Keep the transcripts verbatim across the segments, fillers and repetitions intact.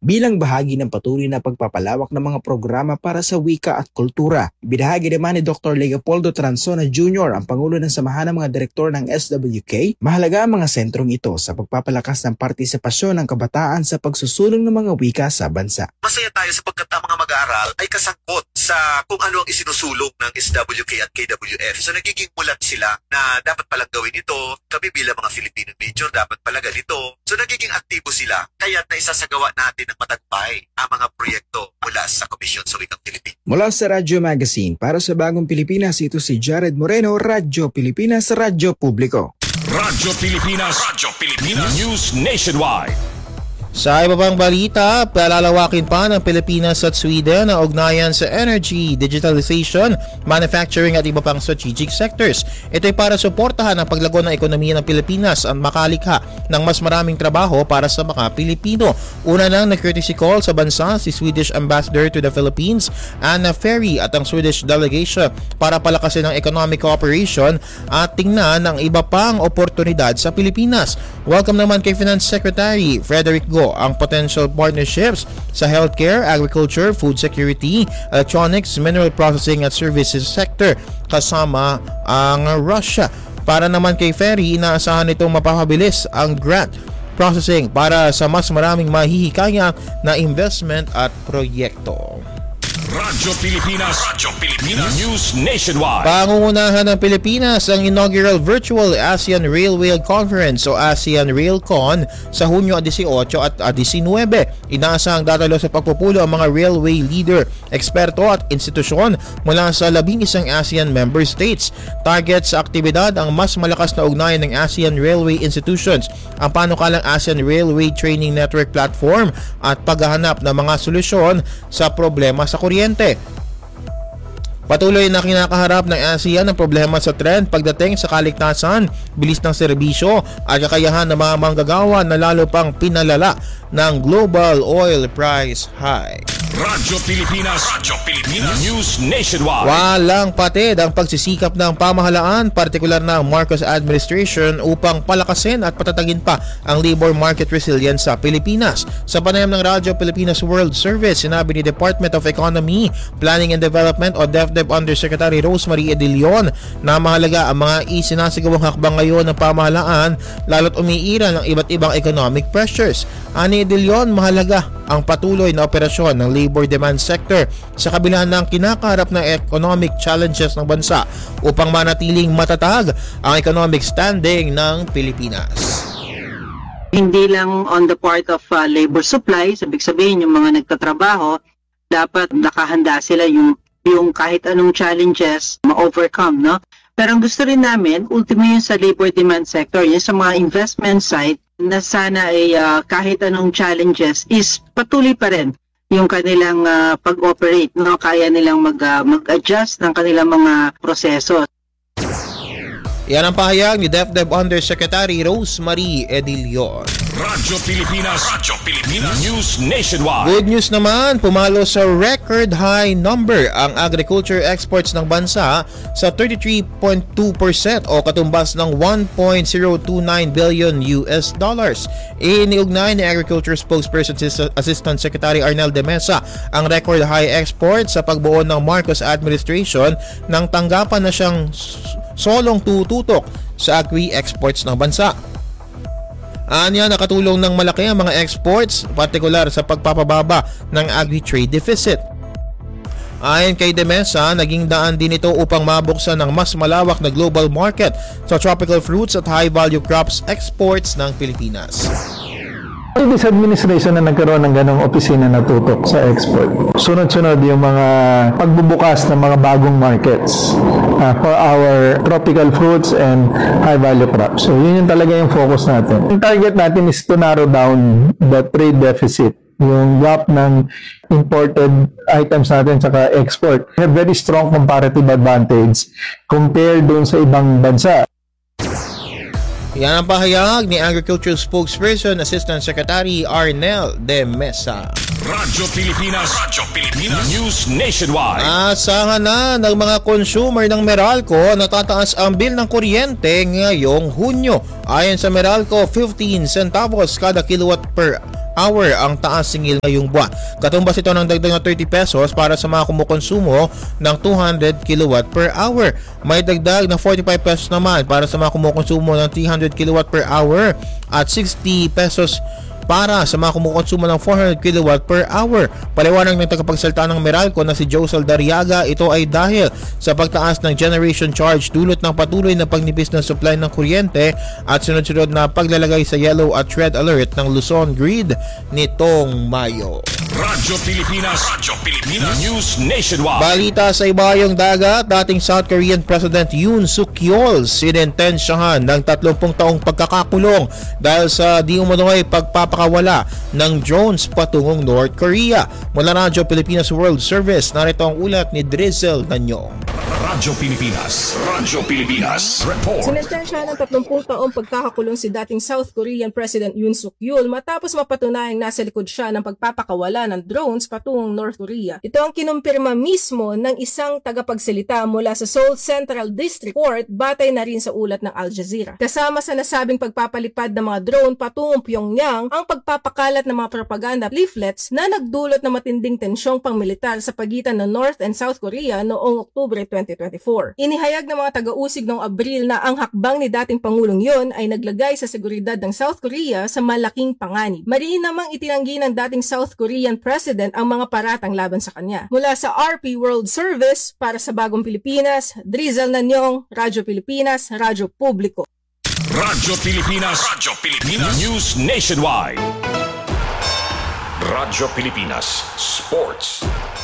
bilang bahagi ng patuloy na pagpapalawak ng mga programa para sa wika at kultura. Ibinahagi naman ni Doctor Leopoldo Transona Junior, ang Pangulo ng Samahan ng mga Direktor ng S W K, mahalaga ang mga sentrong ito sa pagpapalakas ng partisipasyon ng kabataan sa pagsusulong ng mga wika sa bansa. Masaya tayo sapagkat ang mga mag-aaral ay kasangkot sa kung ano ang isinusulong ng S W K at K W F. So nagiging mulat sila na dapat palang gawin ito, kami bilang mga Filipino major dapat pala ganito. So nagiging aktibo sila, kaya na isasagawa natin ng matagumpay ang mga proyekto mula sa Komisyon sa Wikang Pilipino. Mula sa Radyo Magazine, para sa Bagong Pilipinas, ito si Jared Moreno, Radyo Pilipinas, Radyo Publiko. Radyo Pilipinas, Radyo Pilipinas, News Nationwide. Sa iba pang balita, palalawakin pa ng Pilipinas at Sweden ang ugnayan sa energy, digitalization, manufacturing at iba pang strategic sectors. Ito ay para suportahan ang paglago ng ekonomiya ng Pilipinas at makalikha ng mas maraming trabaho para sa mga Pilipino. Una nang nag-courtesy call sa bansa si Swedish Ambassador to the Philippines, Anna Ferry, at ang Swedish delegation para palakasin ang economic cooperation at tingnan ang iba pang oportunidad sa Pilipinas. Welcome naman kay Finance Secretary Frederick Go ang potential partnerships sa healthcare, agriculture, food security, electronics, mineral processing at services sector kasama ang Russia. Para naman kay Ferry, inaasahan itong mapapabilis ang grant processing para sa mas maraming mahihikaya na investment at proyekto. Radyo Pilipinas, Radyo Pilipinas, News Nationwide. Pangungunahan ng Pilipinas ang inaugural Virtual ASEAN Railway Conference o ASEAN RailCon sa Hunyo eighteen at nineteen. Inaasahang dadalo sa pagpupulo ang mga railway leader, eksperto at institusyon mula sa labing isang ASEAN member states. Target sa aktibidad ang mas malakas na ugnayan ng ASEAN Railway Institutions, ang panukalang ASEAN Railway Training Network Platform at paghahanap ng mga solusyon sa problema sa kuryente. Patuloy na kinakaharap ng ASEAN ang problema sa trend pagdating sa kaligtasan, bilis ng serbisyo at kakayahan ng mga manggagawa na lalo pang pinalala ng global oil price high. Radyo Pilipinas, Radyo Pilipinas, News Nationwide. Walang patid ang pagsisikap ng pamahalaan, partikular na Marcos administration, upang palakasin at patatagin pa ang labor market resilience sa Pilipinas. Sa panayam ng Radyo Pilipinas World Service, sinabi ni Department of Economy, Planning and Development o DepEd Undersecretary Rosemary Edilion na mahalaga ang mga isinasigawang hakbang ngayon ng pamahalaan lalo't umiira ng iba't ibang economic pressures. Ani Edilion, mahalaga ang patuloy na operasyon ng labor demand sector sa kabila ng kinakaharap na economic challenges ng bansa upang manatiling matatag ang economic standing ng Pilipinas. Hindi lang on the part of uh, labor supply, sabi sabihin yung mga nagtatrabaho, dapat nakahanda sila yung, yung kahit anong challenges ma-overcome, no? Pero ang gusto rin namin, ultimo yun sa labor demand sector, yun sa mga investment side, na sana ay uh, kahit anong challenges is patuloy pa rin yung kanilang uh, pag-operate, no? Kaya nilang mag, uh, mag-adjust ng kanilang mga proseso. Yan ang pahayag ni DepEd Undersecretary Rosemary Edilion. Radyo Pilipinas, Radyo Pilipinas, News Nationwide. Good news naman, pumalo sa record high number ang agriculture exports ng bansa sa thirty-three point two percent o katumbas ng one point zero two nine billion U S dollars. Iniugnay ni Agriculture Spokesperson Assistant Secretary Arnel de Mesa ang record high exports sa pagbuo ng Marcos administration nang tanggapan na siyang solong tututok sa agri-exports ng bansa. Anya, nakatulong ng malaki ang mga exports, partikular sa pagpapababa ng agri-trade deficit. Ayon kay De Mesa, naging daan din ito upang mabuksan ng mas malawak na global market sa tropical fruits at high-value crops exports ng Pilipinas. This administration na nagkaroon ng ganong opisina na tutok sa export. Sunod-sunod yung mga pagbubukas ng mga bagong markets uh, for our tropical fruits and high-value crops. So yun yung talaga yung focus natin. Yung target natin is to narrow down the trade deficit, yung gap ng imported items natin saka export. We have very strong comparative advantage compared dun sa ibang bansa. Yan ang pahayag ni Agriculture Spokesperson Assistant Secretary Arnel de Mesa. Radyo Pilipinas, Radyo Pilipinas, News Nationwide. Asahan na ng mga consumer ng Meralco na tataas ang bill ng kuryente ngayong Hunyo. Ayon sa Meralco, fifteen centavos kada kilowatt per hour ang taas singil ngayong buwan. Katumbas ito ng dagdag na thirty pesos para sa mga kumukonsumo ng two hundred kilowatt per hour. May dagdag na forty-five pesos naman para sa mga kumukonsumo ng three hundred kilowatt per hour at sixty pesos para sa mga kumukonsumo ng four hundred kilowatt per hour. Paliwanag ng tagapagsalita ng Meralco na si Joe Saldariaga, ito ay dahil sa pagtaas ng generation charge dulot ng patuloy na pagnipis ng supply ng kuryente at sunod-sunod na paglalagay sa yellow at red alert ng Luzon grid nitong Mayo. Radyo Pilipinas, Radyo Pilipinas, News Nationwide. Balita sa ibayong dagat, dating South Korean President Yoon Suk Yeol sinentensyahan ng thirty taong pagkakakulong dahil sa di umano'y pagpapakawala ng drones patungong North Korea. Mula Radyo Pilipinas World Service, narito ang ulat ni Drizzle Nanyong. Radyo Pilipinas, Radyo Pilipinas, report. Sinentensya ng thirty taong pagkakakulong si dating South Korean President Yoon Suk Yeol matapos mapatunayang nasa likod siya ng pagpapakawala ng drones patungong North Korea. Ito ang kinumpirma mismo ng isang tagapagsalita mula sa Seoul Central District Court, batay na rin sa ulat ng Al Jazeera. Kasama sa nasabing pagpapalipad ng mga drone patungong Pyongyang ang pagpapakalat ng mga propaganda leaflets na nagdulot ng matinding tensyong pangmilitar sa pagitan ng North and South Korea noong Oktubre twenty twenty-four. Inihayag ng mga taga-usig noong Abril na ang hakbang ni dating Pangulong yon ay naglagay sa seguridad ng South Korea sa malaking panganib. Mariin namang itinanggi ng dating South Korean President ang mga paratang laban sa kanya. Mula sa R P World Service, para sa Bagong Pilipinas, Drizzle Nanyong, Radyo Pilipinas, Radyo Publiko. Radyo Pilipinas, Radyo Pilipinas, News Nationwide. Radyo Pilipinas, Sports.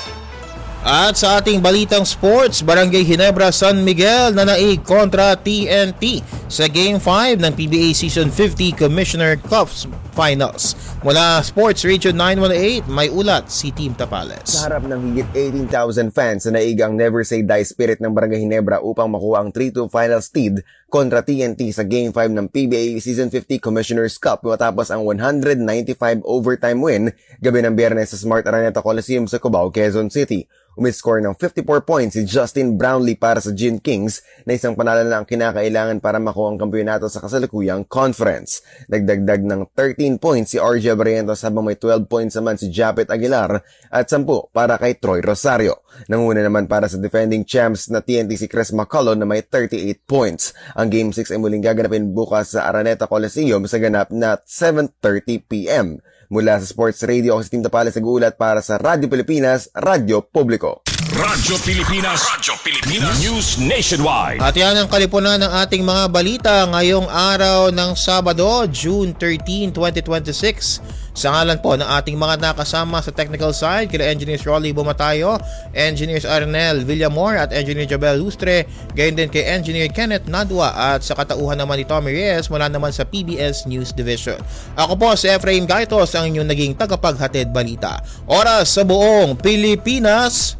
At sa ating balitang sports, Barangay Ginebra San Miguel nanaig kontra T N T sa Game five ng P B A Season fifty Commissioner Cup Finals. Mula Sports Region nine one eight, may ulat si Team Tapales. Sa harap ng higit eighteen thousand fans na naiga ang Never Say Die spirit ng Barangay Ginebra upang makuha ang three two final stead kontra T N T sa Game five ng P B A Season fifty Commissioner's Cup matapos ang one ninety-five overtime win gabi ng Biyernes sa Smart Araneta Coliseum sa Cubao, Quezon City. Umiscore ng fifty-four points si Justin Brownlee para sa Gin Kings na isang panalo na ang kinakailangan para makuha ang kampeonato sa kasalukuyang conference. Nagdagdag ng thirteen points si R J Barrientos habang may twelve points naman si Japet Aguilar at ten para kay Troy Rosario. Nanguna naman para sa defending champs na T N T si Chris McCullough na may thirty-eight points. Ang Game six ay muling gaganapin bukas sa Araneta Coliseum sa ganap na seven thirty p.m. Mula sa Sports Radio, ako si Team Tapales nag-uulat para sa Radyo Pilipinas, Radyo Publiko. Radyo Pilipinas, Radyo Pilipinas, News Nationwide. At yan ang kalipunan ng ating mga balita ngayong araw ng Sabado, June thirteenth, twenty twenty-six. Sa ngalan po ng ating mga nakasama sa technical side, kila Engineers Rolly Bumatayo, Engineers Arnel Villamor at Engineer Jabel Lustre, gayon din kay Engineer Kenneth Nadwa at sa katauhan naman ni Tommy Reyes mula naman sa P B S News Division. Ako po si Efrain Gaitos, ang inyong naging tagapaghatid balita. Oras sa buong Pilipinas,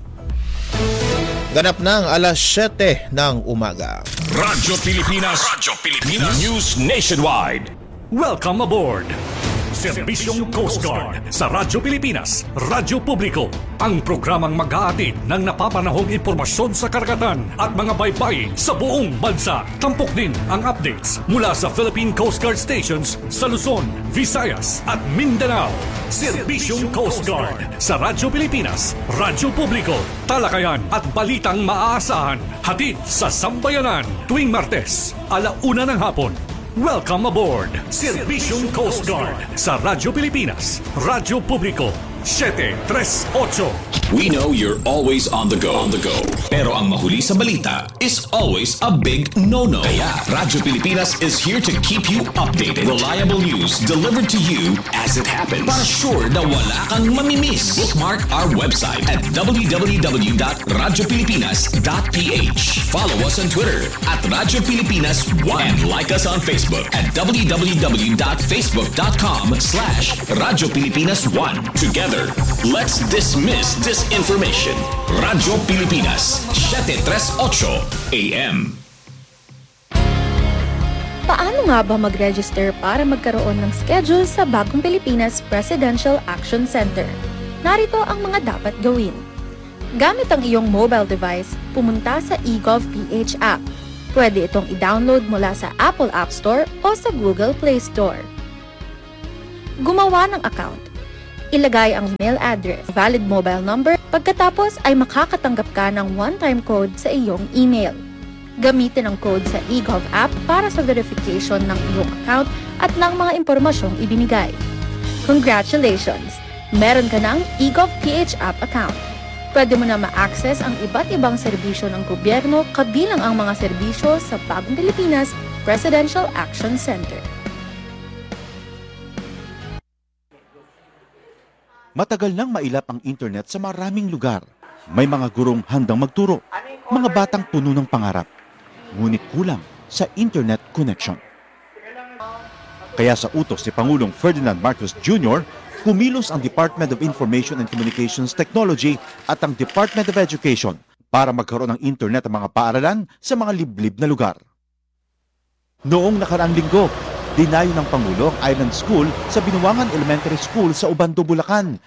ganap ng alas siyete ng umaga. Radyo Pilipinas, Radyo Pilipinas, News Nationwide. Welcome aboard. Serbisyong Coast Guard sa Radyo Pilipinas, Radyo Publiko, ang programang mag-aatid ng napapanahong impormasyon sa karagatan at mga baybayin sa buong bansa. Tampok din ang updates mula sa Philippine Coast Guard stations sa Luzon, Visayas at Mindanao. Serbisyong Coast Guard sa Radyo Pilipinas, Radyo Publiko, talakayan at balitang maaasahan, hatid sa sambayanan tuwing Martes, alauna ng hapon. Welcome aboard, Serbisyong Coast Guard sa Radyo Pilipinas, Radyo Publiko, seven thirty-eight. We know you're always on the go, on the go. Pero ang mahuli sa balita is always a big no-no. Kaya Radyo Pilipinas is here to keep you updated. Reliable news delivered to you as it happens. Para sure na wala kang mamimiss. Bookmark our website at w w w dot radyo pilipinas dot p h. Follow us on Twitter at Radyo Pilipinas one and like us on Facebook at w w w dot facebook dot com slash Radyo Pilipinas one. Together, let's dismiss disinformation. Radyo Pilipinas, seven thirty-eight A M. Paano nga ba mag-register para magkaroon ng schedule sa Bagong Pilipinas Presidential Action Center? Narito ang mga dapat gawin. Gamit ang iyong mobile device, pumunta sa eGovPH app. Pwede itong i-download mula sa Apple App Store o sa Google Play Store. gumawa ng account. Ilagay ang email address, valid mobile number, pagkatapos ay makakatanggap ka ng one-time code sa iyong email. Gamitin ang code sa eGov app para sa verification ng iyong account at ng mga impormasyong ibinigay. Congratulations! Meron ka ng eGov P H app account. Pwede mo na ma-access ang iba't ibang serbisyo ng gobyerno kabilang ang mga serbisyo sa Bagong Pilipinas Presidential Action Center. Matagal nang mailap ang internet sa maraming lugar. May mga gurong handang magturo, mga batang puno ng pangarap. Ngunit kulang sa internet connection. Kaya sa utos ni Pangulong Ferdinand Marcos Junior, kumilos ang Department of Information and Communications Technology at ang Department of Education para magkaroon ng internet ang mga paaralan sa mga liblib na lugar. Noong nakaraang linggo, dinayo ng Pangulo ang Island School sa Binuangan Elementary School sa Ubando, Bulacan.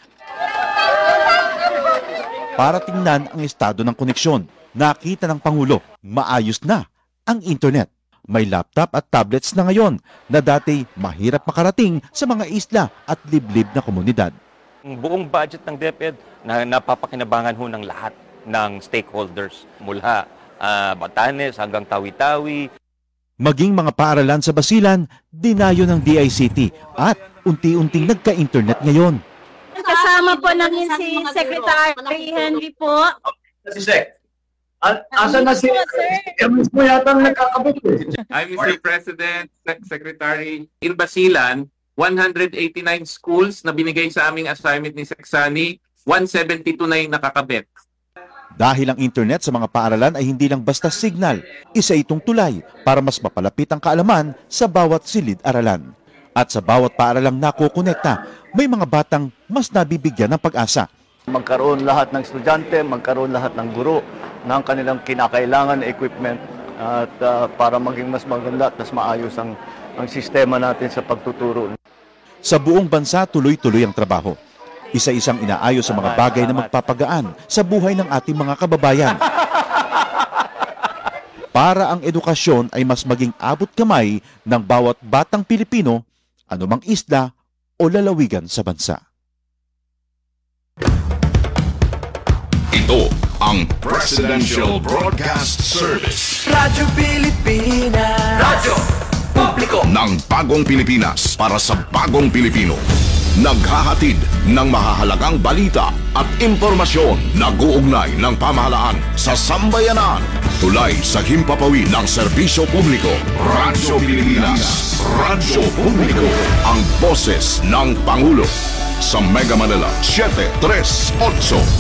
Para tingnan ang estado ng koneksyon, nakita ng Pangulo, maayos na ang internet. May laptop at tablets na ngayon na dati mahirap makarating sa mga isla at liblib na komunidad. Ang buong budget ng DepEd na napapakinabangan ho ng lahat ng stakeholders mula uh, Batanes hanggang Tawi-Tawi. Maging mga paaralan sa Basilan, dinayo ng D I C T at unti-unting nagka-internet ngayon. Kasama po namin si Secretary Henry po. Si Sec. Asan na si Hermes mo yata nakakabit eh. I'm Mister President, Sec- Secretary. In Basilan, one hundred eighty-nine schools na binigay sa aming assignment ni Seksani, one seventy-two na yung nakakabit. Dahil ang internet sa mga paaralan ay hindi lang basta signal, isa itong tulay para mas mapalapit ang kaalaman sa bawat silid-aralan. At sa bawat paaralang nakukonekta, may mga batang mas nabibigyan ng pag-asa. Magkaroon lahat ng estudyante, magkaroon lahat ng guro ng kanilang kinakailangan na equipment at uh, para maging mas maganda at mas maayos ang, ang sistema natin sa pagtuturo. Sa buong bansa, tuloy-tuloy ang trabaho. Isa-isang inaayos sa mga bagay na magpapagaan sa buhay ng ating mga kababayan. Para ang edukasyon ay mas maging abot kamay ng bawat batang Pilipino, anumang isla o lalawigan sa bansa. Ito ang Presidential Broadcast Service. Radyo Pilipinas. Radyo Publiko ng Bagong Pilipinas para sa Bagong Pilipino. Naghahatid ng mahahalagang balita at impormasyon na guugnay ng pamahalaan sa sambayanan. Tulay sa himpapawid ng serbisyo publiko. Radyo Pilipinas. Radyo Publiko. Ang boses ng Pangulo. Sa Mega Manila, seven three eight.